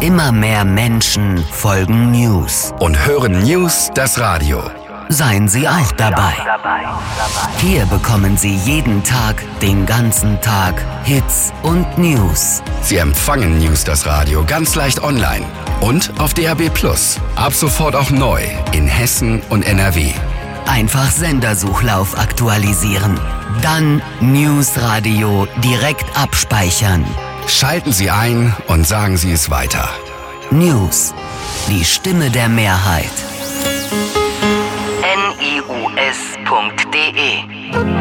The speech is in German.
Immer mehr Menschen folgen News. Und hören News das Radio. Seien Sie auch dabei. Hier bekommen Sie jeden Tag, den ganzen Tag, Hits und News. Sie empfangen News das Radio ganz leicht online und auf DAB+. Ab sofort auch neu in Hessen und NRW. Einfach Sendersuchlauf aktualisieren. Dann News Radio direkt abspeichern. Schalten Sie ein und sagen Sie es weiter. News. Die Stimme der Mehrheit. news.de